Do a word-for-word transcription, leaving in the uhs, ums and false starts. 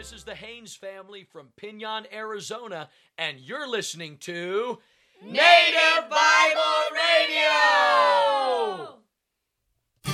This is the Haynes family from Pinon, Arizona, and you're listening to Native Bible Radio!